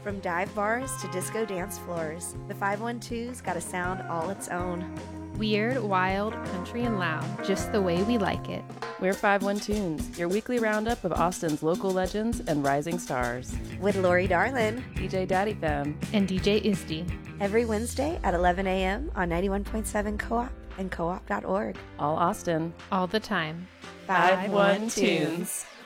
From dive bars to disco dance floors, the 512's got a sound all its own. Weird, wild, country, and loud, just the way we like it. We're 5-1 Tunes, your weekly roundup of Austin's local legends and rising stars. With Lori Darlin, DJ Daddy Femme, and DJ Isdy. Every Wednesday at 11 a.m. on 91.7 Co-op and co-op.org. All Austin. All the time. 5-1 Tunes.